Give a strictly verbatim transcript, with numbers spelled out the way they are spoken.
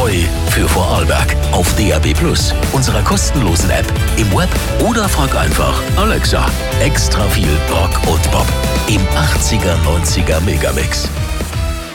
Neu für Vorarlberg auf D A B Plus, unserer kostenlosen App, im Web oder frag einfach Alexa. Extra viel Rock und Pop im achtziger, neunziger Megamix.